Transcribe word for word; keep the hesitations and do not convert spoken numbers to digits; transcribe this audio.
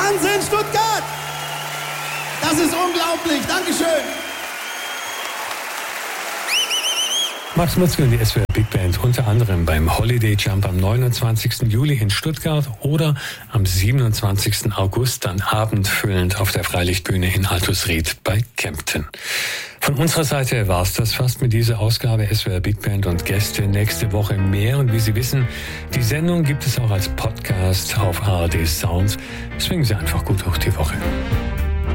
Wahnsinn, Stuttgart! Das ist unglaublich. Dankeschön. Max Mutzke und die S W R Big Band unter anderem beim Holiday Jump am neunundzwanzigsten Juli in Stuttgart oder am siebenundzwanzigsten August dann abendfüllend auf der Freilichtbühne in Altusried bei Kempten. Von unserer Seite war es das fast mit dieser Ausgabe S W R Big Band und Gäste. Nächste Woche mehr und wie Sie wissen, die Sendung gibt es auch als Podcast auf A R D Sound. Swingen Sie einfach gut durch die Woche.